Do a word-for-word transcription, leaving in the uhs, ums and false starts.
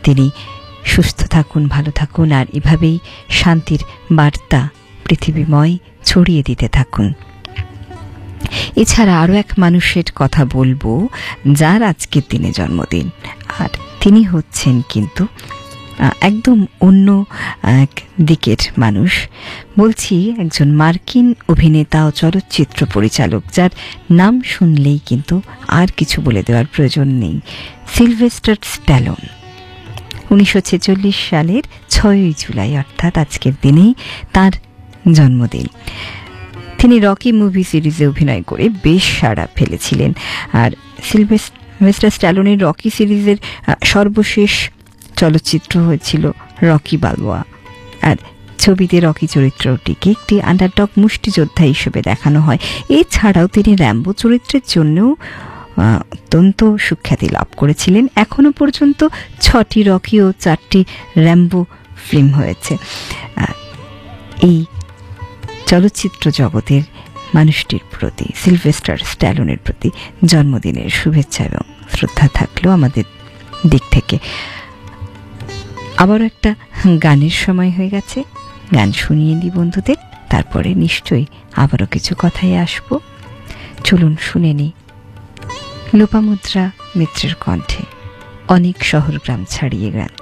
তিনি সুস্থ থাকুন, ভালো থাকুন, আর এভাবেই শান্তির বার্তা পৃথিবীময় ছড়িয়ে দিতে থাকুন। এছাড়া আরও এক মানুষের কথা বলবো যার আজকের দিনে জন্মদিন, আর তিনি হচ্ছেন কিন্তু একদম অন্য এক দিকের মানুষ। বলছি একজন মার্কিন অভিনেতা ও চলচ্চিত্র পরিচালক, যার নাম শুনলেই কিন্তু আর কিছু বলে দেওয়ার প্রয়োজন নেই, সিলভেস্টার স্ট্যালোন। উনিশশো ছেচল্লিশ সালের ছয়ই জুলাই অর্থাৎ আজকের দিনেই তার জন্মদিন। তিনি রকি মুভি সিরিজে অভিনয় করে বেশ সাড়া ফেলেছিলেন, আর সিলভেস্টার স্ট্যালোনের রকি সিরিজের সর্বশেষ চলচ্চিত্র হয়েছিল রকি বালবোয়া, আর ছবিতে রকি চরিত্রটিকে একটি আন্ডারডগ মুষ্টিযোদ্ধা হিসেবে দেখানো হয়। এছাড়াও তিনি র্যাম্বো চরিত্রের জন্যও অত্যন্ত সুখ্যাতি লাভ করেছিলেন। এখনো পর্যন্ত ছটি রকি ও চারটি র্যাম্বো ফিল্ম হয়েছে। এই চলচ্চিত্র জগতের মানুষটির প্রতি, সিলভেস্টার স্ট্যালোনের প্রতি জন্মদিনের শুভেচ্ছা এবং শ্রদ্ধা থাকলো আমাদের দিক থেকে। আবারও একটা গানের সময় হয়ে গেছে, গান শুনিয়ে দিই বন্ধুদের, তারপরে নিশ্চয়ই আবারও কিছু কথায় আসবো। চলুন শুনে নিই লোপামুদ্রা মিত্রের কণ্ঠে অনেক শহর গ্রাম ছাড়িয়ে গান।